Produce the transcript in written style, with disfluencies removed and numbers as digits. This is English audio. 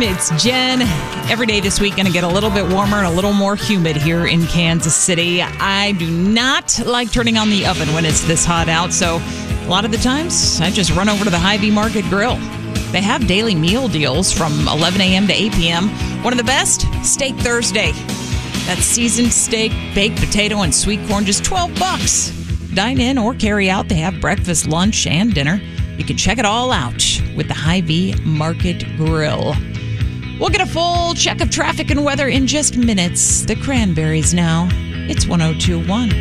It's Jen. Every day this week going to get a little bit warmer and a little more humid here in Kansas City. I do not like turning on the oven when it's this hot out, so a lot of the times I just run over to the Hy-Vee Market Grill. They have daily meal deals from 11 a.m. to 8 p.m. One of the best, Steak Thursday. That's seasoned steak, baked potato, and sweet corn, just $12. Dine in or carry out. They have breakfast, lunch, and dinner. You can check it all out with the Hy-Vee Market Grill. We'll get a full check of traffic and weather in just minutes. The Cranberries now. It's 102.1.